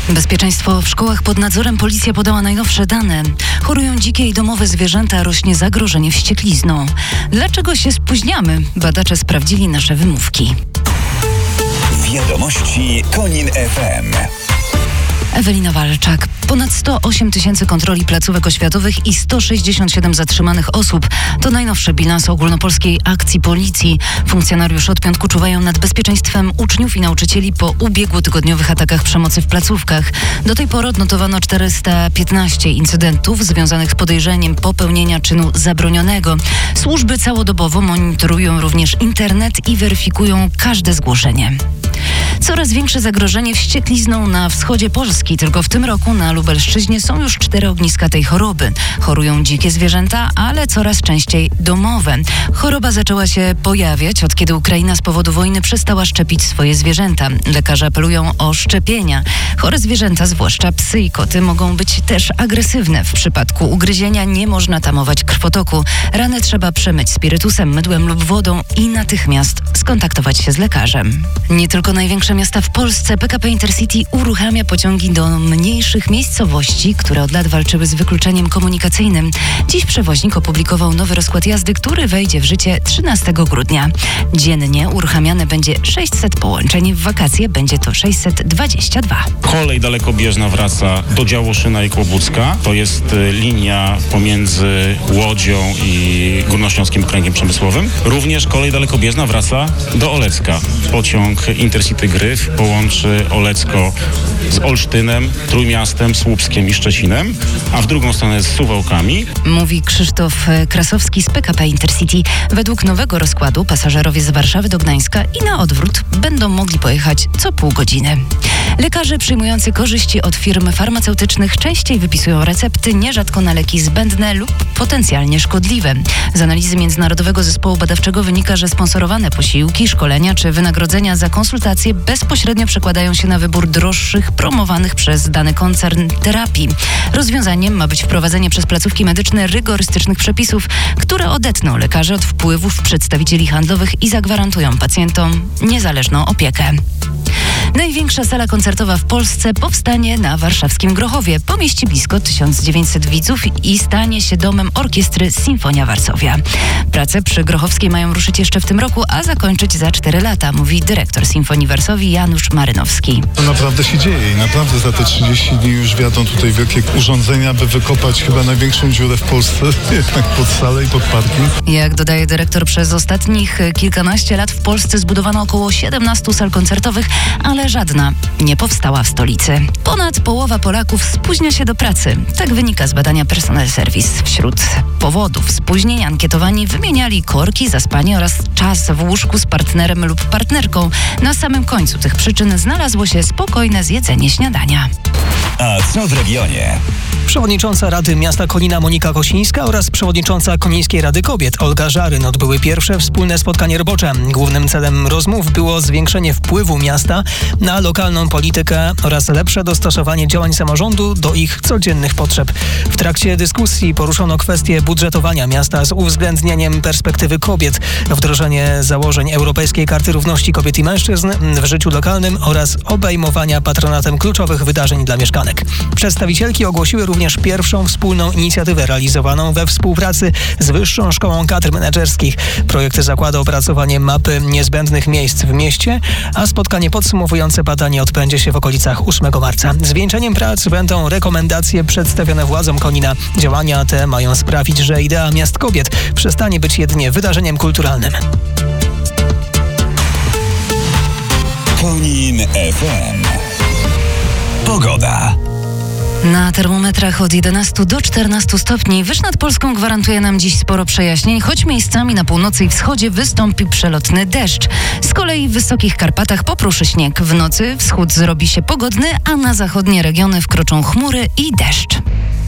Bezpieczeństwo w szkołach pod nadzorem. Policja podała najnowsze dane. Chorują dzikie i domowe zwierzęta, rośnie zagrożenie wścieklizną. Dlaczego się spóźniamy? Badacze sprawdzili nasze wymówki. Wiadomości Konin FM. Ewelina Walczak. Ponad 108 000 kontroli placówek oświatowych i 167 zatrzymanych osób. To najnowszy bilans ogólnopolskiej akcji policji. Funkcjonariusze od piątku czuwają nad bezpieczeństwem uczniów i nauczycieli po ubiegłotygodniowych atakach przemocy w placówkach. Do tej pory odnotowano 415 incydentów związanych z podejrzeniem popełnienia czynu zabronionego. Służby całodobowo monitorują również internet i weryfikują każde zgłoszenie. Coraz większe zagrożenie wścieklizną na wschodzie Polski. Tylko w tym roku na Lubelszczyźnie są już 4 ogniska tej choroby. Chorują dzikie zwierzęta, ale coraz częściej domowe. Choroba zaczęła się pojawiać, od kiedy Ukraina z powodu wojny przestała szczepić swoje zwierzęta. Lekarze apelują o szczepienia. Chore zwierzęta, zwłaszcza psy i koty, mogą być też agresywne. W przypadku ugryzienia nie można tamować krwotoku. Rany trzeba przemyć spirytusem, mydłem lub wodą i natychmiast skontaktować się z lekarzem. Nie tylko największe miasta w Polsce. PKP Intercity uruchamia pociągi do mniejszych miejscowości, które od lat walczyły z wykluczeniem komunikacyjnym. Dziś przewoźnik opublikował nowy rozkład jazdy, który wejdzie w życie 13 grudnia. Dziennie uruchamiane będzie 600 połączeń. W wakacje będzie to 622. Kolej dalekobieżna wraca do Działoszyna i Kłobucka. To jest linia pomiędzy Łodzią i Górnośląskim Okręgiem Przemysłowym. Również kolej dalekobieżna wraca do Olecka. Pociąg Intercity Gryf połączy Olecko z Olsztynem, Trójmiastem, Słupskiem i Szczecinem, a w drugą stronę z Suwałkami. Mówi Krzysztof Krasowski z PKP Intercity. Według nowego rozkładu pasażerowie z Warszawy do Gdańska i na odwrót będą mogli pojechać co pół godziny. Lekarze przyjmujący korzyści od firm farmaceutycznych częściej wypisują recepty, nierzadko na leki zbędne lub potencjalnie szkodliwe. Z analizy Międzynarodowego Zespołu Badawczego wynika, że sponsorowane posiłki, szkolenia czy wynagrodzenia za konsultacje bezpośrednio przekładają się na wybór droższych, promowanych przez dany koncern terapii. Rozwiązaniem ma być wprowadzenie przez placówki medyczne rygorystycznych przepisów, które odetną lekarzy od wpływów przedstawicieli handlowych i zagwarantują pacjentom niezależną opiekę. Największa sala koncertowa w Polsce powstanie na warszawskim Grochowie. Pomieści blisko 1900 widzów i stanie się domem orkiestry Sinfonia Varsovia. Prace przy Grochowskiej mają ruszyć jeszcze w tym roku, a zakończyć za 4 lata, mówi dyrektor Sinfonii Varsovii Janusz Marynowski. To naprawdę się dzieje i naprawdę za te 30 dni już wjadą tutaj wielkie urządzenia, by wykopać chyba największą dziurę w Polsce, jednak pod salę i pod parking. Jak dodaje dyrektor, przez ostatnich kilkanaście lat w Polsce zbudowano około 17 sal koncertowych, ale żadna nie powstała w stolicy. Ponad połowa Polaków spóźnia się do pracy. Tak wynika z badania Personal Service. Wśród powodów spóźnień ankietowani wymieniali korki, zaspanie oraz czas w łóżku z partnerem lub partnerką. Na samym końcu tych przyczyn znalazło się spokojne zjedzenie śniadania. A co w regionie? Przewodnicząca Rady Miasta Konina Monika Kosińska oraz przewodnicząca Konińskiej Rady Kobiet Olga Żaryn odbyły pierwsze wspólne spotkanie robocze. Głównym celem rozmów było zwiększenie wpływu miasta na lokalną politykę oraz lepsze dostosowanie działań samorządu do ich codziennych potrzeb. W trakcie dyskusji poruszono kwestię budżetowania miasta z uwzględnieniem perspektywy kobiet, wdrożenie założeń Europejskiej Karty Równości Kobiet i Mężczyzn w życiu lokalnym oraz obejmowania patronatem kluczowych wydarzeń dla mieszkanek. Przedstawicielki ogłosiły również pierwszą wspólną inicjatywę realizowaną we współpracy z Wyższą Szkołą Kadr Menedżerskich. Projekt zakłada opracowanie mapy niezbędnych miejsc w mieście, a spotkanie podsumowujące badanie odbędzie się w okolicach 8 marca. Zwieńczeniem prac będą rekomendacje przedstawione władzom Konina. Działania te mają sprawić, że idea miast kobiet przestanie być jedynie wydarzeniem kulturalnym. Konin FM. Pogoda. Na termometrach od 11 do 14 stopni. Wyż nad Polską gwarantuje nam dziś sporo przejaśnień, choć miejscami na północy i wschodzie wystąpi przelotny deszcz. Z kolei w Wysokich Karpatach popruszy śnieg. W nocy wschód zrobi się pogodny, a na zachodnie regiony wkroczą chmury i deszcz.